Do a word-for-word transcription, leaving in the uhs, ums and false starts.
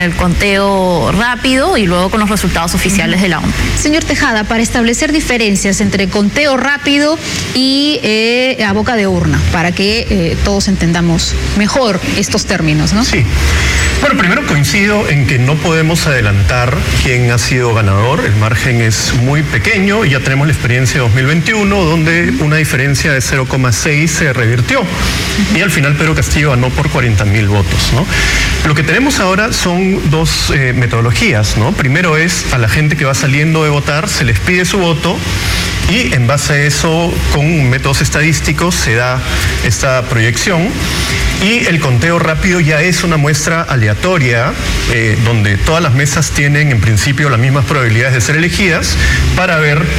el conteo rápido y luego con los resultados oficiales de la O M P. Señor Tejada, para establecer diferencias entre conteo rápido y eh, a boca de urna, para que eh, todos entendamos mejor estos términos, ¿no? Sí. Bueno, primero coincido en que no podemos adelantar quién ha sido ganador. El margen es muy pequeño y ya tenemos la experiencia de dos mil veintiuno, donde una diferencia de cero coma seis se revirtió. Y al final Pedro Castillo ganó por cuarenta mil votos, ¿no? Lo que tenemos ahora son dos eh, metodologías, ¿no? Primero es a la gente que va saliendo de votar, se les pide su voto y en base a eso, con métodos estadísticos, se da esta proyección. Y el conteo rápido ya es una muestra aleatoria, eh, donde todas las mesas tienen en principio las mismas probabilidades de ser elegidas para ver